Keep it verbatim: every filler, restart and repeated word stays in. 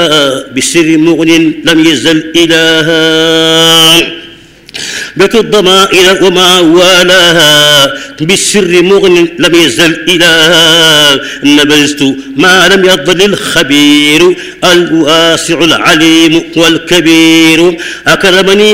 بالسر مغن لم يزل إلها بك الضمائر وما والاها بالسر مغن لم يزل إلها نبذت ما لم يضل الخبير الواسع العليم والكبير أكرمني